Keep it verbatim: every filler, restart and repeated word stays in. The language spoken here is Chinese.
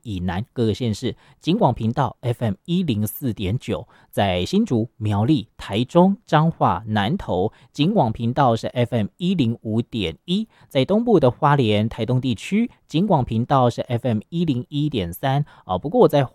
以南各个县市，警广频道 F M 一零四点九，在新竹、苗栗、台中、彰化、南投，警广频道是 F M 一零五点一，在东部的花莲、台东地区，警广频道是 F M 一零一点三啊。不过我在